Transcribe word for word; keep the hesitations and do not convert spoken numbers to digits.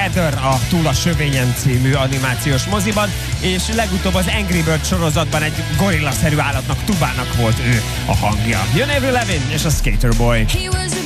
Heather a Túl a sövényen című animációs moziban, és legutóbb az Angry Bird sorozatban egy gorillaszerű állatnak, Tubának volt ő a hangja. Jön Avril Lavigne és a Skater Boy.